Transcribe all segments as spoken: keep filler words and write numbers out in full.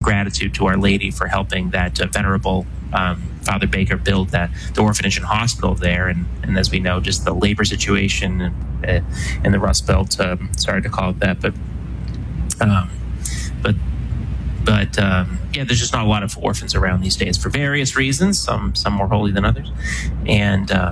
gratitude to Our Lady for helping that uh, venerable um, Father Baker build that the orphanage and hospital there, and, and as we know, just the labor situation in, uh, in the Rust Belt. Um, sorry to call it that, but um, but but um, yeah, there's just not a lot of orphans around these days for various reasons. Some some more holy than others, and uh,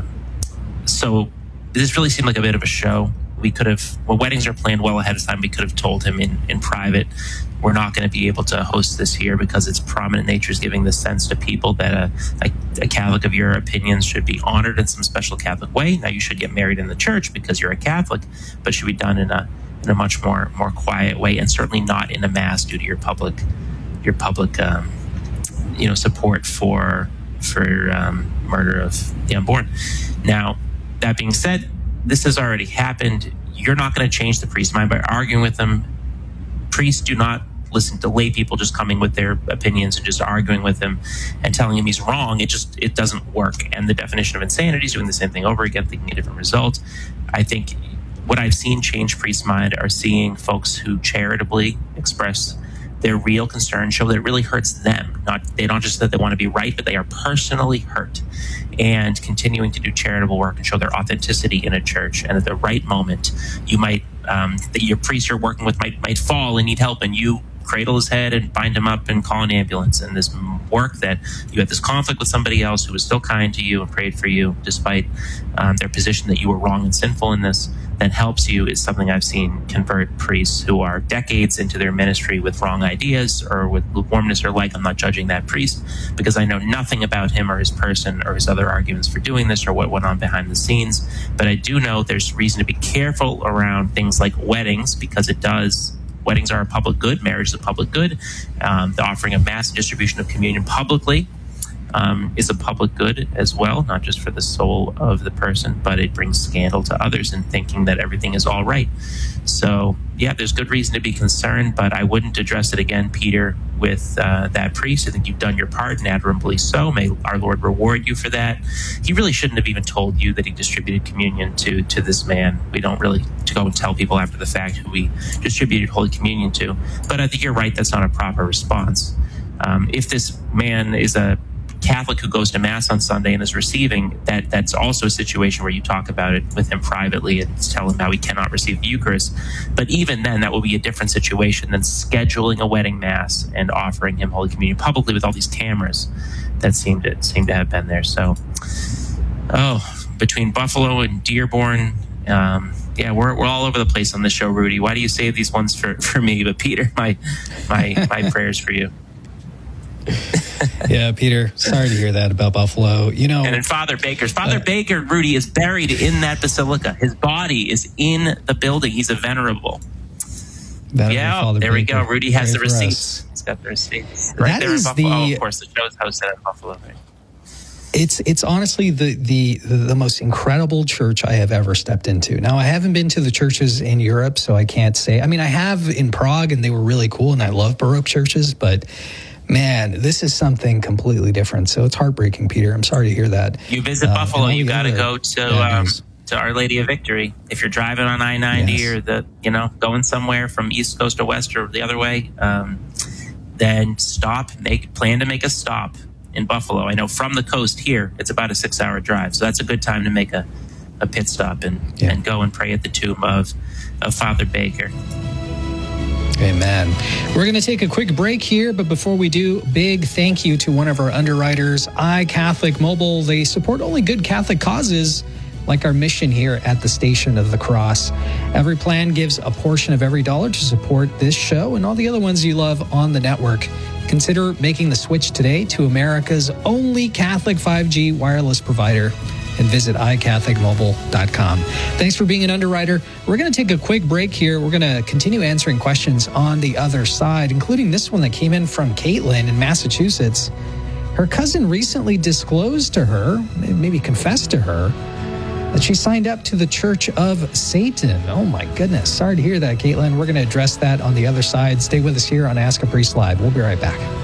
so this really seemed like a bit of a show. We could have, well, weddings are planned well ahead of time. We could have told him in, in private, we're not going to be able to host this here because its prominent nature is giving this sense to people that a, a, a Catholic of your opinions should be honored in some special Catholic way. Now, you should get married in the church because you're a Catholic, but it should be done in a in a much more more quiet way, and certainly not in a mass due to your public your public um, you know support for for um, murder of the unborn. Now, that being said, this has already happened. You're not going to change the priest's mind by arguing with them. Priests do not listen to lay people just coming with their opinions and just arguing with him and telling him he's wrong. It just, it doesn't work. And the definition of insanity is doing the same thing over again, thinking a different result. I think what I've seen change priest's mind are seeing folks who charitably express their real concern, show that it really hurts them. Not they don't just that they want to be right, but they are personally hurt, and continuing to do charitable work and show their authenticity in a church. And at the right moment, you might um, that your priest you're working with might might fall and need help, and you cradle his head and bind him up and call an ambulance. And this work that you had this conflict with somebody else who was still kind to you and prayed for you despite um, their position that you were wrong and sinful in this, that helps you, is something I've seen convert priests who are decades into their ministry with wrong ideas or with lukewarmness or like. I'm not judging that priest because I know nothing about him or his person or his other arguments for doing this or what went on behind the scenes. But I do know there's reason to be careful around things like weddings, because it does weddings are a public good. Marriage is a public good. Um, the offering of mass and distribution of communion publicly um, is a public good as well, not just for the soul of the person, but it brings scandal to others in thinking that everything is all right. So, yeah, there's good reason to be concerned, but I wouldn't address it again, Peter, with uh, that priest. I think you've done your part, and admirably so. May our Lord reward you for that. He really shouldn't have even told you that he distributed communion to to this man. We don't really to go and tell people after the fact who we distributed Holy Communion to. But I think you're right, that's not a proper response. Um, if this man is a Catholic who goes to Mass on Sunday and is receiving, that that's also a situation where you talk about it with him privately and tell him how he cannot receive the Eucharist. But even then, that will be a different situation than scheduling a wedding Mass and offering him Holy Communion publicly with all these cameras that seem to seem to have been there. So, oh, between Buffalo and Dearborn, um, yeah, we're we're all over the place on this show, Rudy. Why do you save these ones for, for me? But Peter, my my my prayers for you. Yeah, Peter, sorry to hear that about Buffalo. You know, and then Father Baker's Father uh, Baker, Rudy, is buried in that basilica. His body is in the building. He's a venerable. Yeah, Father there Baker. We go. Rudy has Pray the receipts. He's got the receipts right that there in Buffalo. The, oh, of course, the show's hosted in Buffalo. Right? It's it's honestly the, the the most incredible church I have ever stepped into. Now, I haven't been to the churches in Europe, so I can't say. I mean, I have in Prague, and they were really cool, and I love Baroque churches, but man, this is something completely different. So it's heartbreaking, Peter. I'm sorry to hear that. You visit uh, Buffalo, you got to go to um, to Our Lady of Victory. If you're driving on I ninety yes. or the you know going somewhere from East Coast to West or the other way, um, then stop. Make plan to make a stop in Buffalo. I know from the coast here, it's about a six-hour drive, so that's a good time to make a, a pit stop and yeah. and go and pray at the tomb of of Father Baker. Amen. We're going to take a quick break here, but before we do, big thank you to one of our underwriters, iCatholic Mobile. They support only good Catholic causes, like our mission here at the Station of the Cross. Every plan gives a portion of every dollar to support this show and all the other ones you love on the network. Consider making the switch today to America's only Catholic five G wireless provider and visit i catholic mobile dot com. Thanks for being an underwriter. We're going to take a quick break here. We're going to continue answering questions on the other side, including this one that came in from Caitlin in Massachusetts. Her cousin recently disclosed to her, maybe confessed to her, that she signed up to the Church of Satan. Oh my goodness. Sorry to hear that, Caitlin. We're going to address that on the other side. Stay with us here on Ask a Priest Live. We'll be right back.